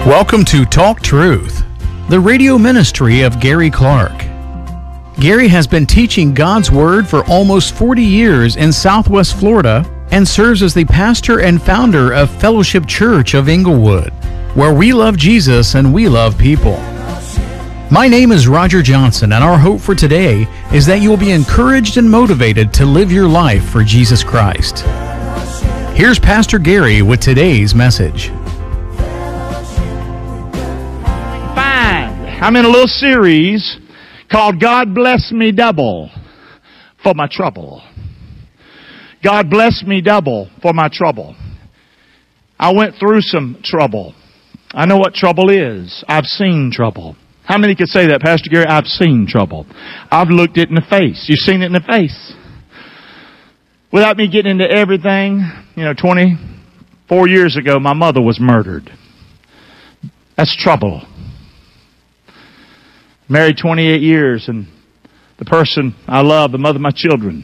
Welcome to Talk Truth, the radio ministry of Gary Clark. Gary has been teaching God's Word for almost 40 years in Southwest Florida and serves as the pastor and founder of Fellowship Church of Inglewood, where we love Jesus and we love people. My name is Roger Johnson, and our hope for today is that you will be encouraged and motivated to live your life for Jesus Christ. Here's Pastor Gary with today's message. I'm in a little series called God Bless Me Double for My Trouble. God bless me double for my trouble. I went through some trouble. I know what trouble is. I've seen trouble. How many could say that, Pastor Gary? I've seen trouble. I've looked it in the face. You've seen it in the face. Without me getting into everything, 24 years ago, my mother was murdered. That's trouble. Married 28 years, and the person I love, the mother of my children,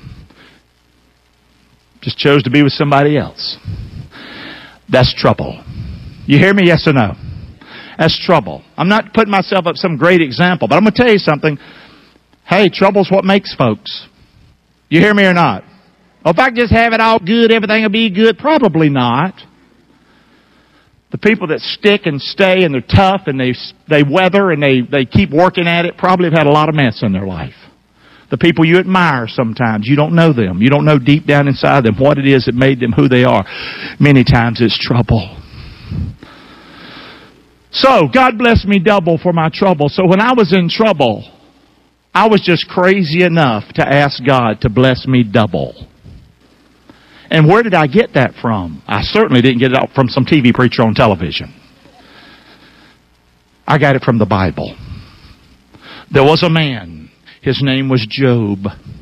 just chose to be with somebody else. That's trouble. You hear me? Yes or no? That's trouble. I'm not putting myself up some great example, but I'm going to tell you something. Hey, trouble's what makes folks. You hear me or not? Well, if I just have it all good, everything will be good. Probably not. The people that stick and stay and they're tough and they weather and they keep working at it probably have had a lot of mess in their life. The people you admire sometimes, you don't know them. You don't know deep down inside them what it is that made them who they are. Many times it's trouble. So, God bless me double for my trouble. So when I was in trouble, I was just crazy enough to ask God to bless me double. And where did I get that from? I certainly didn't get it from some TV preacher on television. I got it from the Bible. There was a man. His name was Job.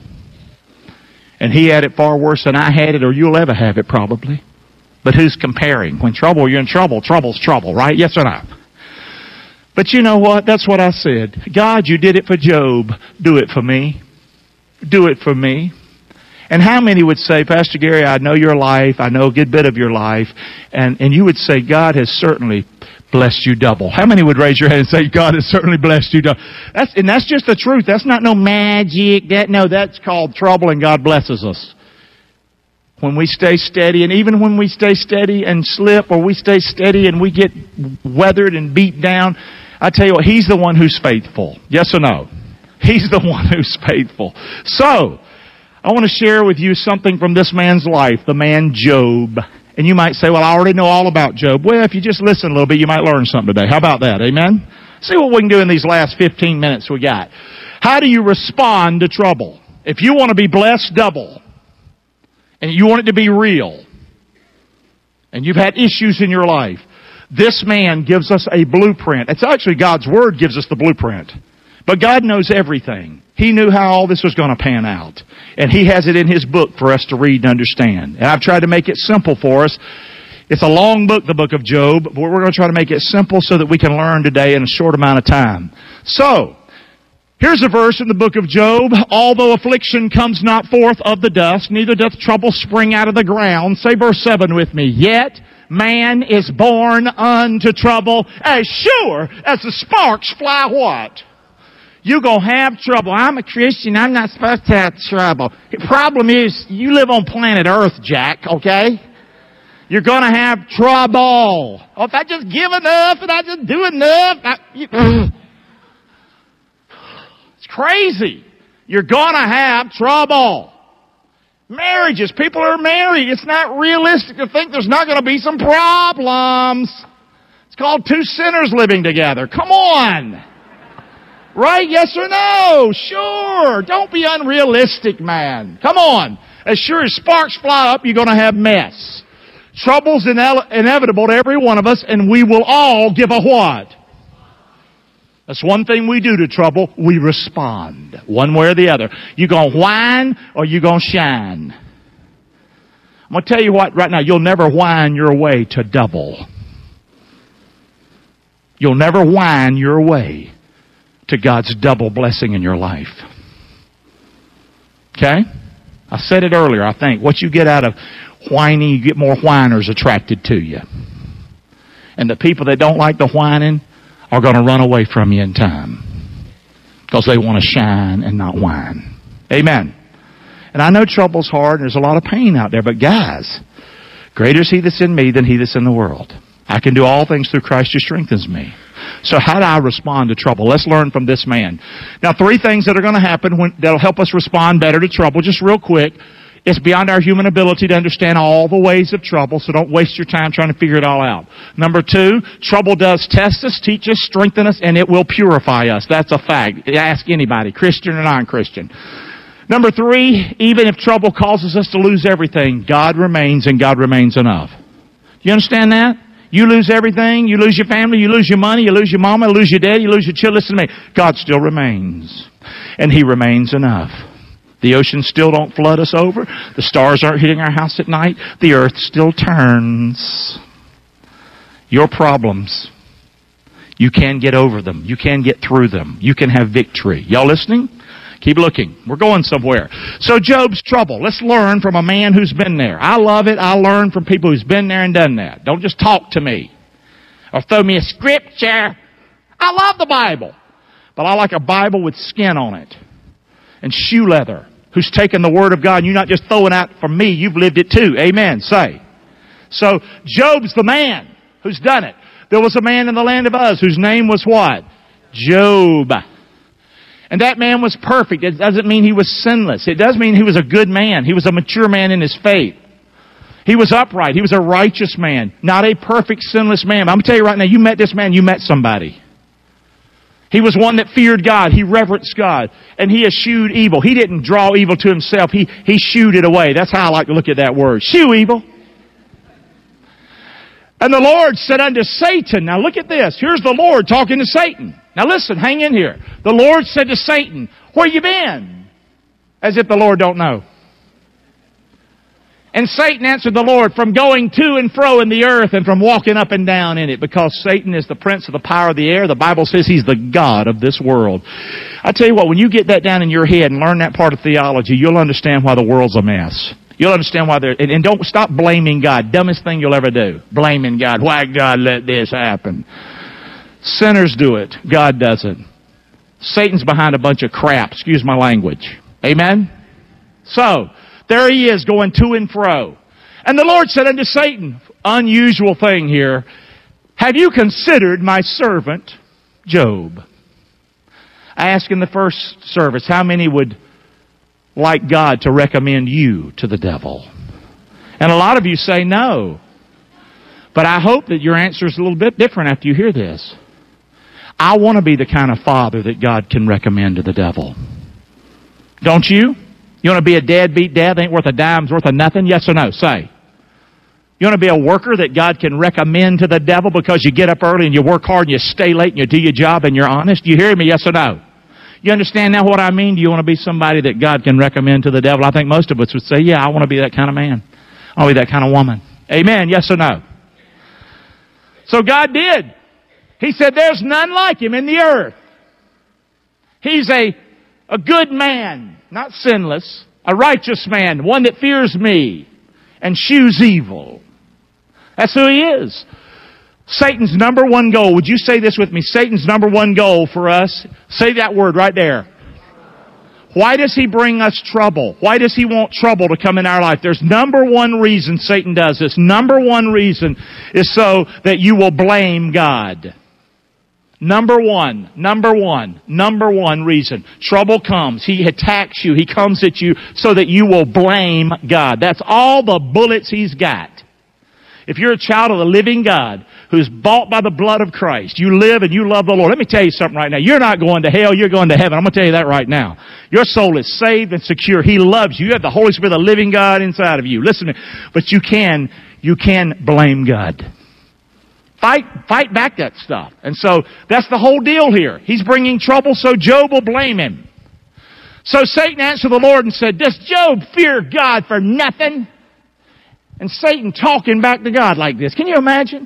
And he had it far worse than I had it, or you'll ever have it probably. But who's comparing? When you're in trouble, trouble's trouble, right? Yes or no? But you know what? That's what I said. God, you did it for Job. Do it for me. Do it for me. And how many would say, Pastor Gary, I know your life, I know a good bit of your life, and you would say, God has certainly blessed you double. How many would raise your hand and say, God has certainly blessed you double? That's just the truth. That's not no magic. That's called trouble, and God blesses us. When we stay steady, and even when we stay steady and slip, or we stay steady and we get weathered and beat down, I tell you what, He's the one who's faithful. Yes or no? He's the one who's faithful. So, I want to share with you something from this man's life, the man Job. And you might say, well, I already know all about Job. Well, if you just listen a little bit, you might learn something today. How about that? Amen? See what we can do in these last 15 minutes we got. How do you respond to trouble? If you want to be blessed double, and you want it to be real, and you've had issues in your life, this man gives us a blueprint. It's actually God's Word gives us the blueprint. But God knows everything. He knew how all this was going to pan out. And He has it in His book for us to read and understand. And I've tried to make it simple for us. It's a long book, the book of Job, but we're going to try to make it simple so that we can learn today in a short amount of time. So, here's a verse in the book of Job. Although affliction comes not forth of the dust, neither doth trouble spring out of the ground. Say verse 7 with me. Yet man is born unto trouble as sure as the sparks fly what? You're going to have trouble. I'm a Christian. I'm not supposed to have trouble. The problem is, you live on planet Earth, Jack, okay? You're going to have trouble. Oh, if I just give enough and I just do enough, it's crazy. You're going to have trouble. Marriages, people are married. It's not realistic to think there's not going to be some problems. It's called two sinners living together. Come on. Right? Yes or no? Sure. Don't be unrealistic, man. Come on. As sure as sparks fly up, you're going to have mess. Trouble's inevitable to every one of us, and we will all give a what? That's one thing we do to trouble. We respond. One way or the other. You going to whine or you going to shine? I'm going to tell you what right now. You'll never whine your way to double. You'll never whine your way to God's double blessing in your life. Okay? I said it earlier, I think. What you get out of whining, you get more whiners attracted to you. And the people that don't like the whining are going to run away from you in time. Because they want to shine and not whine. Amen. And I know trouble's hard and there's a lot of pain out there. But guys, greater is He that's in me than he that's in the world. I can do all things through Christ who strengthens me. So how do I respond to trouble? Let's learn from this man. Now, 3 things that are going to happen that'll help us respond better to trouble. Just real quick. It's beyond our human ability to understand all the ways of trouble, so don't waste your time trying to figure it all out. Number 2, trouble does test us, teach us, strengthen us, and it will purify us. That's a fact. Ask anybody, Christian or non-Christian. Number 3, even if trouble causes us to lose everything, God remains and God remains enough. You understand that? You lose everything, you lose your family, you lose your money, you lose your mama, you lose your dad, you lose your children. Listen to me. God still remains. And He remains enough. The oceans still don't flood us over. The stars aren't hitting our house at night. The earth still turns. Your problems, you can get over them. You can get through them. You can have victory. Y'all listening? Keep looking. We're going somewhere. So Job's trouble. Let's learn from a man who's been there. I love it. I learn from people who's been there and done that. Don't just talk to me or throw me a scripture. I love the Bible. But I like a Bible with skin on it and shoe leather. Who's taken the Word of God and you're not just throwing out from me, you've lived it too. Amen. Say. So Job's the man who's done it. There was a man in the land of Uz whose name was what? Job. And that man was perfect. It doesn't mean he was sinless. It does mean he was a good man. He was a mature man in his faith. He was upright. He was a righteous man. Not a perfect, sinless man. But I'm going to tell you right now, you met this man, you met somebody. He was one that feared God. He reverenced God. And he eschewed evil. He didn't draw evil to himself. He shooed it away. That's how I like to look at that word. Shew evil. And the Lord said unto Satan, now look at this. Here's the Lord talking to Satan. Now listen, hang in here. The Lord said to Satan, where you been? As if the Lord don't know. And Satan answered the Lord, from going to and fro in the earth and from walking up and down in it, because Satan is the prince of the power of the air. The Bible says he's the God of this world. I tell you what, when you get that down in your head and learn that part of theology, you'll understand why the world's a mess. You'll understand why and don't stop blaming God. Dumbest thing you'll ever do. Blaming God. Why God let this happen? Sinners do it. God doesn't. Satan's behind a bunch of crap. Excuse my language. Amen? So, there he is going to and fro. And the Lord said unto Satan, unusual thing here, have you considered my servant Job? I asked in the first service, how many would like God to recommend you to the devil? And a lot of you say no. But I hope that your answer is a little bit different after you hear this. I want to be the kind of father that God can recommend to the devil. Don't you? You want to be a deadbeat dad that ain't worth a dime's worth of nothing? Yes or no? Say. You want to be a worker that God can recommend to the devil because you get up early and you work hard and you stay late and you do your job and you're honest? You hear me? Yes or no? You understand now what I mean? Do you want to be somebody that God can recommend to the devil? I think most of us would say, yeah, I want to be that kind of man. I want to be that kind of woman. Amen? Yes or no? So God did. He said, there's none like him in the earth. He's a good man, not sinless, a righteous man, one that fears me and shews evil. That's who he is. Satan's number one goal. Would you say this with me? Satan's number one goal for us. Say that word right there. Why does he bring us trouble? Why does he want trouble to come in our life? There's number one reason Satan does this. Number one reason is so that you will blame God. Number one reason. Trouble comes. He attacks you. He comes at you so that you will blame God. That's all the bullets he's got. If you're a child of the living God who's bought by the blood of Christ, you live and you love the Lord. Let me tell you something right now. You're not going to hell. You're going to heaven. I'm going to tell you that right now. Your soul is saved and secure. He loves you. You have the Holy Spirit, the living God inside of you. Listen to me. But you can blame God. Fight back that stuff. And so that's the whole deal here. He's bringing trouble so Job will blame him. So Satan answered the Lord and said, does Job fear God for nothing? And Satan talking back to God like this. Can you imagine?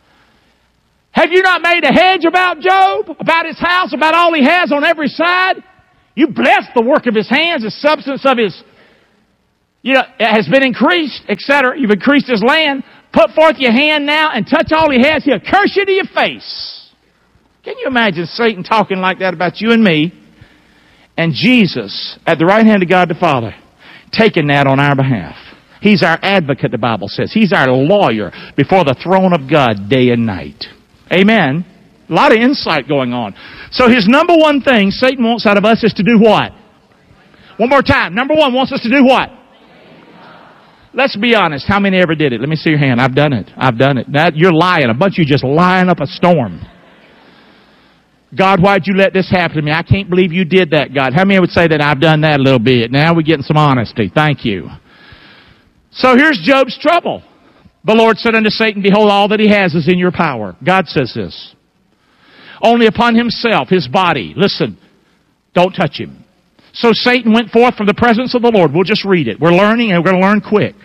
Have you not made a hedge about Job? About his house? About all he has on every side? You blessed the work of his hands. The substance of his, has been increased, etc. You've increased his land. put forth your hand now and touch all he has, he'll curse you to your face. Can you imagine Satan talking like that about you and me? And Jesus, at the right hand of God the Father, taking that on our behalf. He's our advocate, the Bible says. He's our lawyer before the throne of God day and night. Amen. A lot of insight going on. So his number one thing Satan wants out of us is to do what? One more time. Number one wants us to do what? Let's be honest. How many ever did it? Let me see your hand. I've done it. I've done it. Now, you're lying. A bunch of you just lying up a storm. God, why'd you let this happen to me? I can't believe you did that, God. How many would say that I've done that a little bit? Now we're getting some honesty. Thank you. So here's Job's trouble. The Lord said unto Satan, behold, all that he has is in your power. God says this. Only upon himself, his body. Listen, don't touch him. So Satan went forth from the presence of the Lord. We'll just read it. We're learning and we're going to learn quick.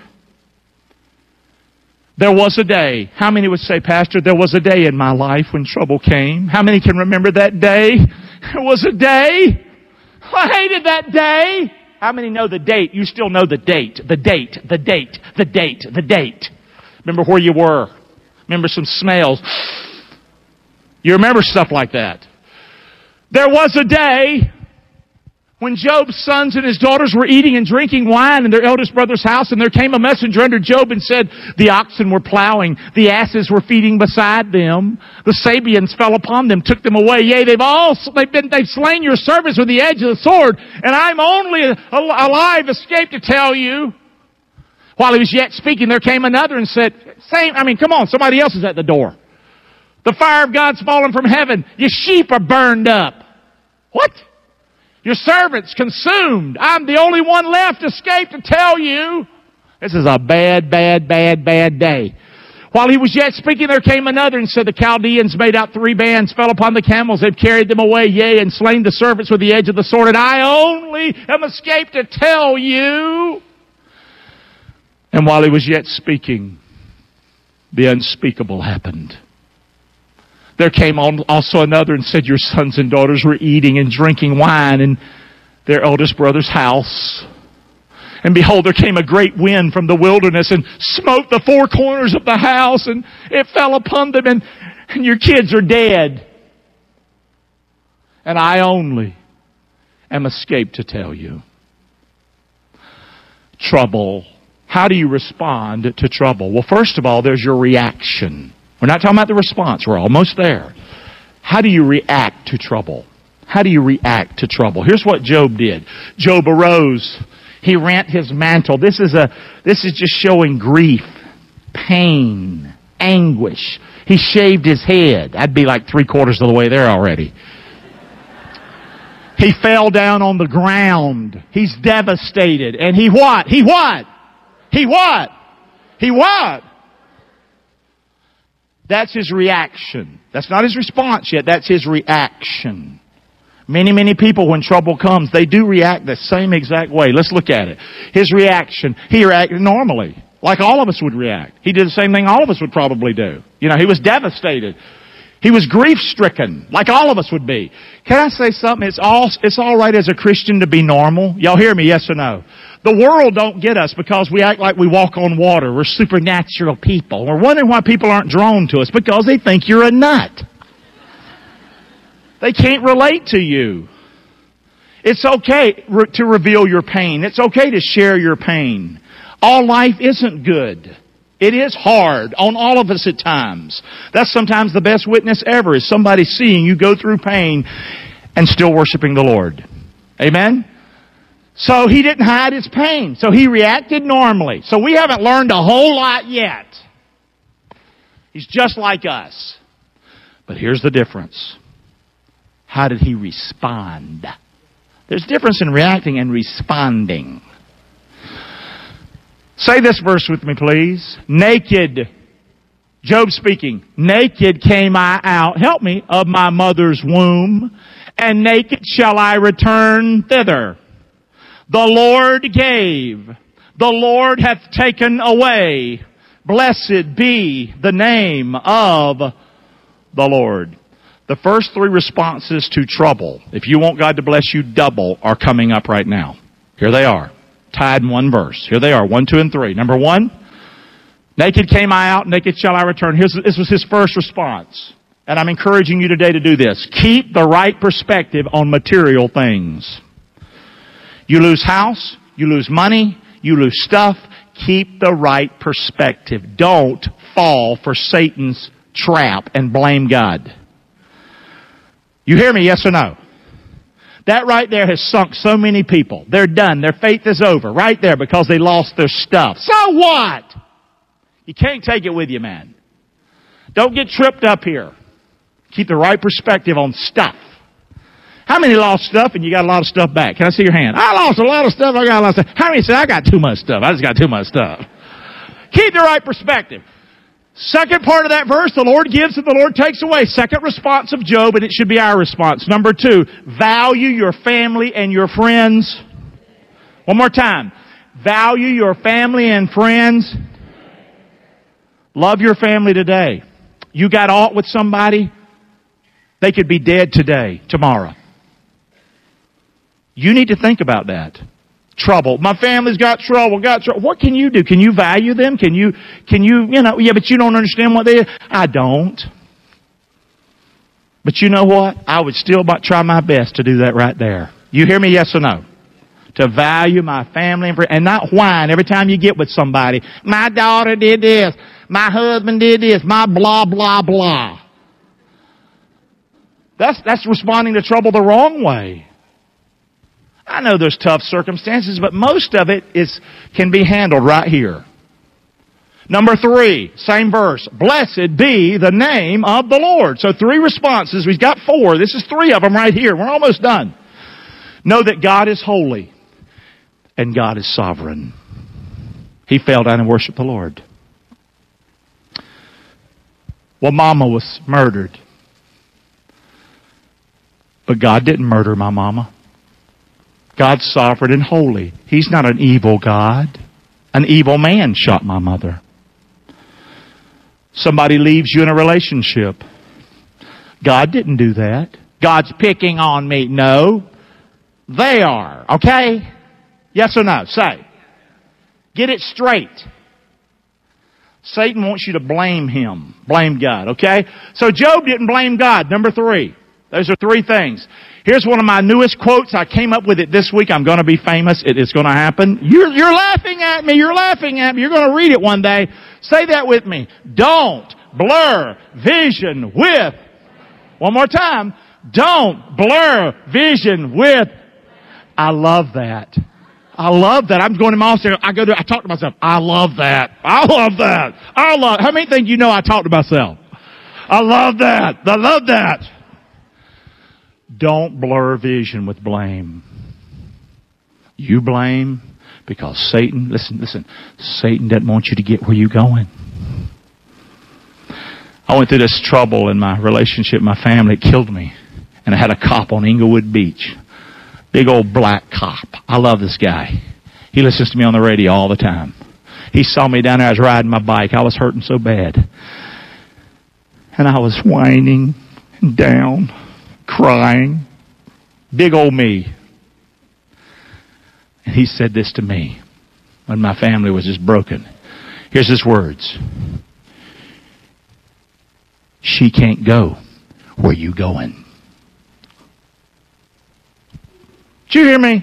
There was a day. How many would say, Pastor, there was a day in my life when trouble came? How many can remember that day? There was a day. I hated that day. How many know the date? You still know the date. The date. The date. The date. The date. Remember where you were. Remember some smells. You remember stuff like that. There was a day when Job's sons and his daughters were eating and drinking wine in their eldest brother's house, and there came a messenger unto Job and said, the oxen were plowing, the asses were feeding beside them, the Sabeans fell upon them, took them away. Yea, they've slain your servants with the edge of the sword, and I'm only alive, escaped to tell you. While he was yet speaking, there came another and said, come on, somebody else is at the door. The fire of God's fallen from heaven. Your sheep are burned up. What? Your servants consumed. I'm the only one left escaped to tell you. This is a bad, bad, bad, bad day. While he was yet speaking, there came another and said, the Chaldeans made out 3 bands, fell upon the camels, they've carried them away, yea, and slain the servants with the edge of the sword, and I only am escaped to tell you. And while he was yet speaking, the unspeakable happened. There came also another and said, your sons and daughters were eating and drinking wine in their eldest brother's house. And behold, there came a great wind from the wilderness and smote the 4 corners of the house, and it fell upon them, and your kids are dead. And I only am escaped to tell you. Trouble. How do you respond to trouble? Well, first of all, there's your reaction. We're not talking about the response. We're almost there. How do you react to trouble? How do you react to trouble? Here's what Job did. Job arose. He rent his mantle. This is just showing grief, pain, anguish. He shaved his head. I'd be like 3/4 of the way there already. He fell down on the ground. He's devastated. And he what? He what? He what? He what? That's his reaction. That's not his response yet. That's his reaction. Many, many people, when trouble comes, they do react the same exact way. Let's look at it. His reaction, he reacted normally, like all of us would react. He did the same thing all of us would probably do. You know, he was devastated. He was grief-stricken, like all of us would be. Can I say something? It's all right as a Christian to be normal. Y'all hear me, yes or no? The world don't get us because we act like we walk on water. We're supernatural people. We're wondering why people aren't drawn to us, because they think you're a nut. They can't relate to you. It's okay to reveal your pain. It's okay to share your pain. All life isn't good. It is hard on all of us at times. That's sometimes the best witness ever, is somebody seeing you go through pain and still worshiping the Lord. Amen? So he didn't hide his pain. So he reacted normally. So we haven't learned a whole lot yet. He's just like us. But here's the difference. How did he respond? There's a difference in reacting and responding. Say this verse with me, please. Naked. Job speaking. Naked came I out, help me, of my mother's womb, and naked shall I return thither. The Lord gave. The Lord hath taken away. Blessed be the name of the Lord. The first 3 responses to trouble, if you want God to bless you double, are coming up right now. Here they are. Tied in one verse. Here they are. 1, 2, and 3. Number 1, Naked came I out, naked shall I return. This was his first response. And I'm encouraging you today to do this. Keep the right perspective on material things. You lose house, you lose money, you lose stuff. Keep the right perspective. Don't fall for Satan's trap and blame God. You hear me, yes or no? That right there has sunk so many people. They're done. Their faith is over right there because they lost their stuff. So what? You can't take it with you, man. Don't get tripped up here. Keep the right perspective on stuff. How many lost stuff and you got a lot of stuff back? Can I see your hand? I lost a lot of stuff. I got a lot of stuff. How many say, I got too much stuff? I just got too much stuff. Keep the right perspective. Second part of that verse, the Lord gives and the Lord takes away. Second response of Job, and it should be our response. Number 2, value your family and your friends. One more time. Value your family and friends. Love your family today. You got aught with somebody, they could be dead today, tomorrow. You need to think about that. Trouble. My family's got trouble, What can you do? Can you value them? Can you, yeah, but you don't understand what they are. I don't. But you know what? I would still try my best to do that right there. You hear me, yes or no? To value my family and friends, and not whine every time you get with somebody. My daughter did this. My husband did this. My blah, blah, blah. That's responding to trouble the wrong way. I know there's tough circumstances, but most of it can be handled right here. Number 3, same verse. Blessed be the name of the Lord. So 3 responses. We've got 4. This is 3 of them right here. We're almost done. Know that God is holy and God is sovereign. He fell down and worshiped the Lord. Well, Mama was murdered. But God didn't murder my mama. God's sovereign and holy. He's not an evil God. An evil man shot my mother. Somebody leaves you in a relationship. God didn't do that. God's picking on me. No. They are. Okay? Yes or no? Say. Get it straight. Satan wants you to blame him. Blame God. Okay? So Job didn't blame God. Number 3. Those are 3 things. Here's one of my newest quotes. I came up with it this week. I'm going to be famous. It is going to happen. You're laughing at me. You're laughing at me. You're going to read it one day. Say that with me. Don't blur vision with. One more time. Don't blur vision with. I love that. I love that. I'm going to my office. I talk to myself. I love that. I love that. How many think you know I talk to myself? I love that. I love that. Don't blur vision with blame. You blame because Satan, listen, Satan doesn't want you to get where you're going. I went through this trouble in my relationship, my family. It killed me. And I had a cop on Inglewood Beach. Big old black cop. I love this guy. He listens to me on the radio all the time. He saw me down there. I was riding my bike. I was hurting so bad. And I was whining and down, crying. Big old me. And he said this to me when my family was just broken. Here's his words. She can't go where you going. Did you hear me?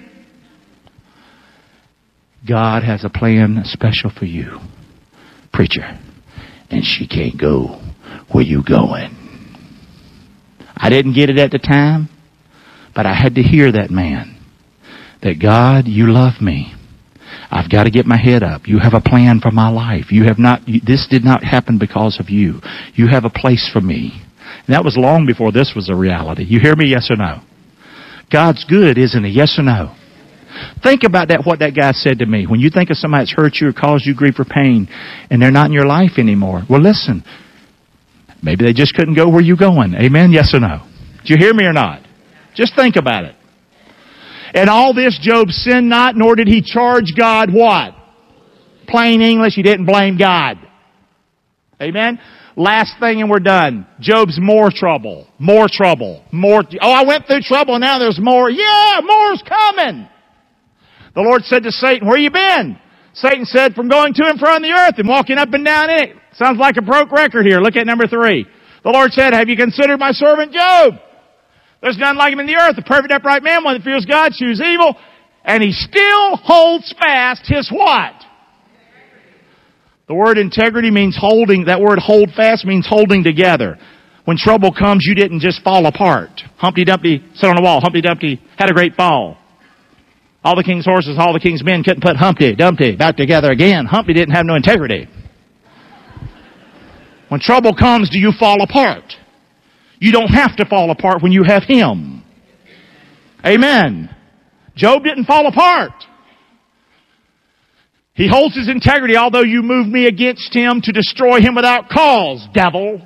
God has a plan special for you, preacher, and she can't go where you going. I didn't get it at the time, but I had to hear that man. That God, you love me. I've got to get my head up. You have a plan for my life. This did not happen because of you. You have a place for me. And that was long before this was a reality. You hear me, yes or no? God's good, isn't he? Yes or no? Think about that, what that guy said to me. When you think of somebody that's hurt you or caused you grief or pain, and they're not in your life anymore. Well, listen. Maybe they just couldn't go where you're going. Amen? Yes or no? Did you hear me or not? Just think about it. And all this, Job sinned not, nor did he charge God what? Plain English, he didn't blame God. Amen? Last thing and we're done. Job's more trouble. More trouble. More. Oh, I went through trouble and now there's more. Yeah, more's coming. The Lord said to Satan, where you been? Satan said, from going to and from the earth and walking up and down in it. Sounds like a broke record here. Look at number 3. The Lord said, have you considered my servant Job? There's none like him in the earth, a perfect upright man, one that fears God, chooses evil, and he still holds fast his what? The word integrity means holding. That word hold fast means holding together. When trouble comes, you didn't just fall apart. Humpty Dumpty sat on the wall. Humpty Dumpty had a great fall. All the king's horses, all the king's men couldn't put Humpty Dumpty back together again. Humpty didn't have no integrity. When trouble comes, do you fall apart? You don't have to fall apart when you have Him. Amen. Job didn't fall apart. He holds his integrity, although you moved me against him to destroy him without cause, devil.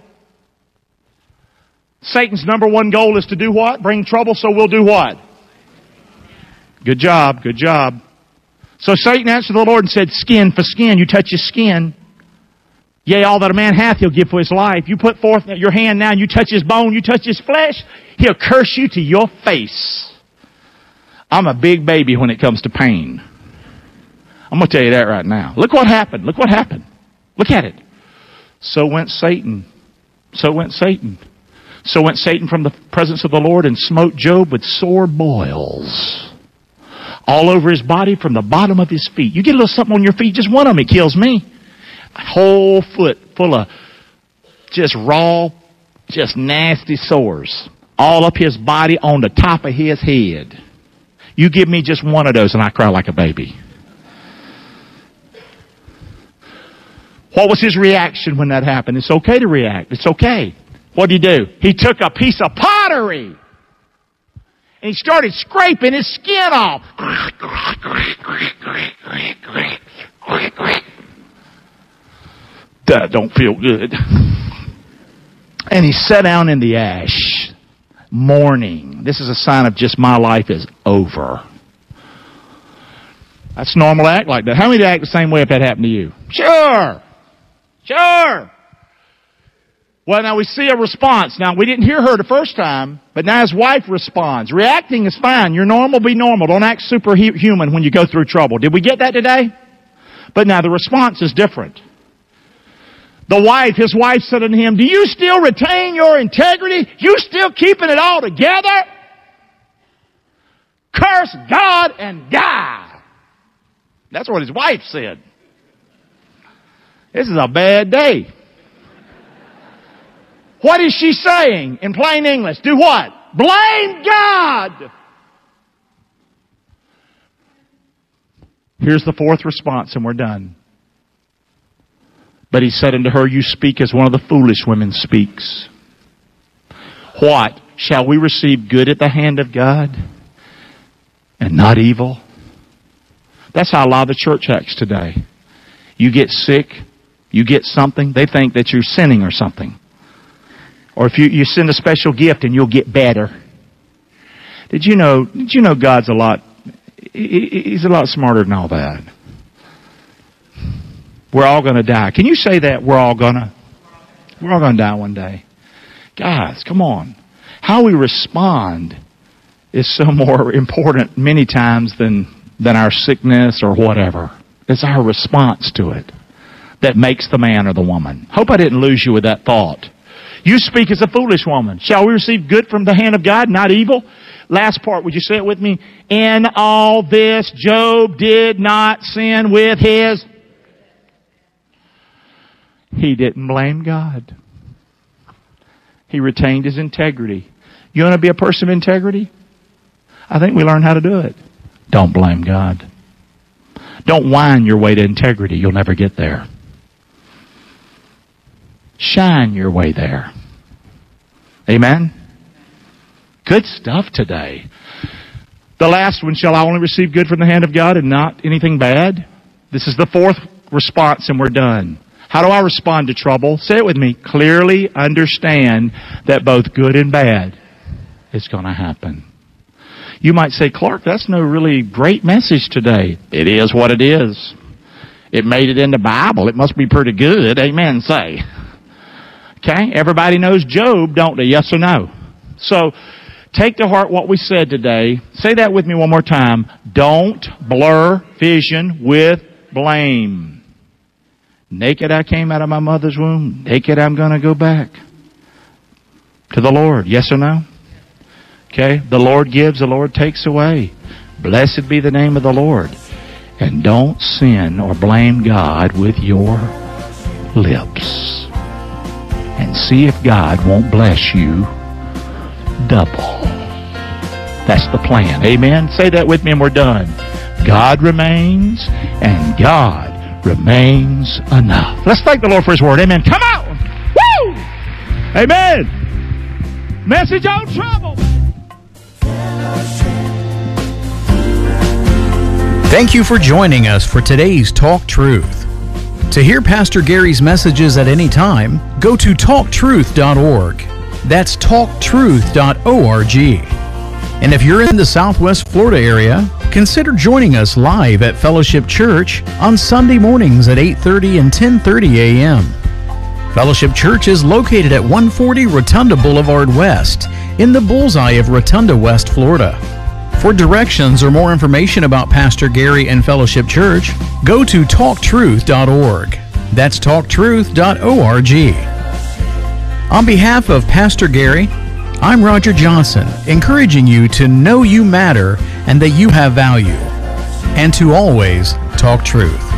Satan's number one goal is to do what? Bring trouble, so we'll do what? Good job, good job. So Satan answered the Lord and said, skin for skin, you touch his skin. Yea, all that a man hath, he'll give for his life. You put forth your hand now and you touch his bone, you touch his flesh, he'll curse you to your face. I'm a big baby when it comes to pain. I'm going to tell you that right now. Look what happened. Look what happened. Look at it. So went Satan. So went Satan. So went Satan from the presence of the Lord and smote Job with sore boils all over his body from the bottom of his feet. You get a little something on your feet, just one of them, it kills me. A whole foot full of just raw, just nasty sores all up his body on the top of his head. You give me just one of those and I cry like a baby. What was his reaction when that happened? It's okay to react. It's okay. What did he do? He took a piece of pottery and he started scraping his skin off. That don't feel good. And he sat down in the ash, mourning. This is a sign of just my life is over. That's normal to act like that. How many act the same way if that happened to you? Sure. Sure. Well, now we see a response. Now, we didn't hear her the first time, but now his wife responds. Reacting is fine. You're normal, be normal. Don't act superhuman when you go through trouble. Did we get that today? But now the response is different. His wife said unto him, do you still retain your integrity? You still keeping it all together? Curse God and die. That's what his wife said. This is a bad day. What is she saying in plain English? Do what? Blame God. Here's the fourth response and we're done. But he said unto her, you speak as one of the foolish women speaks. What? Shall we receive good at the hand of God and not evil? That's how a lot of the church acts today. You get sick, you get something, they think that you're sinning or something. Or if you send a special gift and you'll get better. Did you know God's He's a lot smarter than all that. We're all going to die. Can you say that? We're all going to die one day. Guys, come on. How we respond is so more important many times than our sickness or whatever. It's our response to it that makes the man or the woman. Hope I didn't lose you with that thought. You speak as a foolish woman. Shall we receive good from the hand of God, not evil? Last part, would you say it with me? In all this, Job did not sin with his... He didn't blame God. He retained his integrity. You want to be a person of integrity? I think we learn how to do it. Don't blame God. Don't whine your way to integrity. You'll never get there. Shine your way there. Amen? Good stuff today. The last one, shall I only receive good from the hand of God and not anything bad? This is the fourth response and we're done. How do I respond to trouble? Say it with me. Clearly understand that both good and bad is going to happen. You might say, Clark, that's no really great message today. It is what it is. It made it in the Bible. It must be pretty good. Amen, say. Okay? Everybody knows Job, don't they? Yes or no? So, take to heart what we said today. Say that with me one more time. Don't blur vision with blame. Naked I came out of my mother's womb. Naked I'm going to go back to the Lord. Yes or no? Okay? The Lord gives, the Lord takes away. Blessed be the name of the Lord. And don't sin or blame God with your lips. And see if God won't bless you double. That's the plan. Amen? Say that with me and we're done. God remains and God remains enough. Let's thank the Lord for His Word. Amen. Come on! Woo! Amen. Message on trouble. Thank you for joining us for today's Talk Truth. To hear Pastor Gary's messages at any time, go to talktruth.org. That's talktruth.org. And if you're in the Southwest Florida area, consider joining us live at Fellowship Church on Sunday mornings at 8:30 and 10:30 a.m. Fellowship Church is located at 140 Rotunda Boulevard West in the bullseye of Rotunda, West Florida. For directions or more information about Pastor Gary and Fellowship Church, go to talktruth.org. That's talktruth.org. On behalf of Pastor Gary, I'm Roger Johnson, encouraging you to know you matter and that you have value, and to always talk truth.